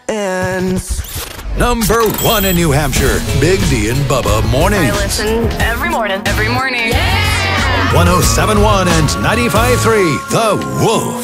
and... Number 1 in New Hampshire, Big D and Bubba Mornings. I listen every morning. Every morning. 107.1 and 95.3, The Wolf.